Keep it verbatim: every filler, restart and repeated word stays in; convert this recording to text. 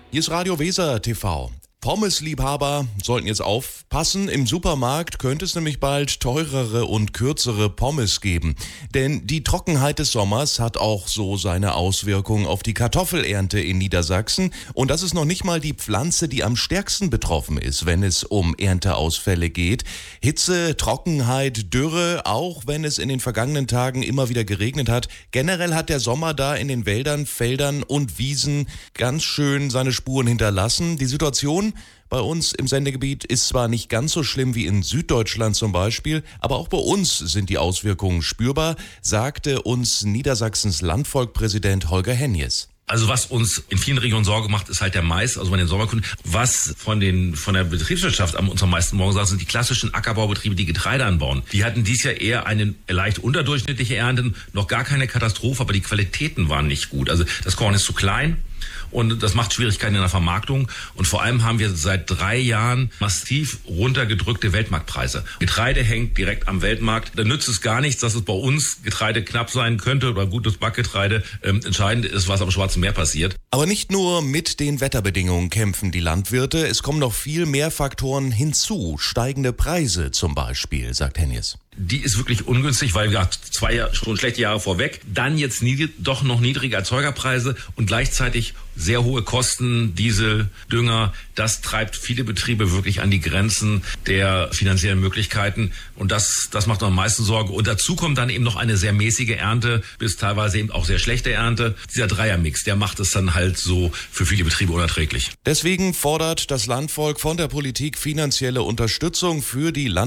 Hier ist Radio Weser T V. Pommesliebhaber sollten jetzt aufpassen. Im Supermarkt könnte es nämlich bald teurere und kürzere Pommes geben. Denn die Trockenheit des Sommers hat auch so seine Auswirkungen auf die Kartoffelernte in Niedersachsen. Und das ist noch nicht mal die Pflanze, die am stärksten betroffen ist, wenn es um Ernteausfälle geht. Hitze, Trockenheit, Dürre, auch wenn es in den vergangenen Tagen immer wieder geregnet hat. Generell hat der Sommer da in den Wäldern, Feldern und Wiesen ganz schön seine Spuren hinterlassen. Die Situation bei uns im Sendegebiet ist zwar nicht ganz so schlimm wie in Süddeutschland zum Beispiel, aber auch bei uns sind die Auswirkungen spürbar, sagte uns Niedersachsens Landvolkpräsident Holger Henjes. Also was uns in vielen Regionen Sorge macht, ist halt der Mais, also bei den Sommerkunden. Was von den von der Betriebswirtschaft am uns am meisten Morgen sagt, sind die klassischen Ackerbaubetriebe, die Getreide anbauen. Die hatten dies Jahr eher eine leicht unterdurchschnittliche Ernte, noch gar keine Katastrophe, aber die Qualitäten waren nicht gut. Also das Korn ist zu klein. Und das macht Schwierigkeiten in der Vermarktung. Und vor allem haben wir seit drei Jahren massiv runtergedrückte Weltmarktpreise. Getreide hängt direkt am Weltmarkt. Da nützt es gar nichts, dass es bei uns Getreide knapp sein könnte oder gutes Backgetreide. Ähm, entscheidend ist, was am Schwarzen Meer passiert. Aber nicht nur mit den Wetterbedingungen kämpfen die Landwirte. Es kommen noch viel mehr Faktoren hinzu. Steigende Preise zum Beispiel, sagt Henjes. Die ist wirklich ungünstig, weil wir zwei Jahre, schon schlechte Jahre vorweg, dann jetzt nie, doch noch niedrige Erzeugerpreise und gleichzeitig sehr hohe Kosten, Diesel, Dünger. Das treibt viele Betriebe wirklich an die Grenzen der finanziellen Möglichkeiten und das, das macht am meisten Sorge. Und dazu kommt dann eben noch eine sehr mäßige Ernte, bis teilweise eben auch sehr schlechte Ernte. Dieser Dreiermix, der macht es dann halt so für viele Betriebe unerträglich. Deswegen fordert das Landvolk von der Politik finanzielle Unterstützung für die Land